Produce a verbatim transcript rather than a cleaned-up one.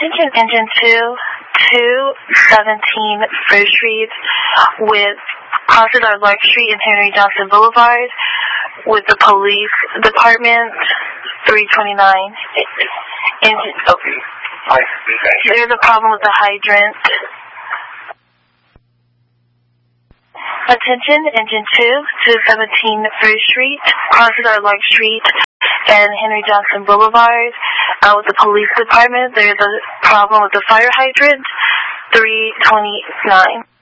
Attention Engine two, two seventeen First Street with crosses our Lark Street and Henry Johnson Boulevard with the police department, three twenty-nine. Engine, oh, there's a problem with the hydrant. Attention Engine two, two seventeen First Street, crosses our Lark Street and Henry Johnson Boulevard uh, with the police department. There's a problem with the fire hydrant, three twenty-nine.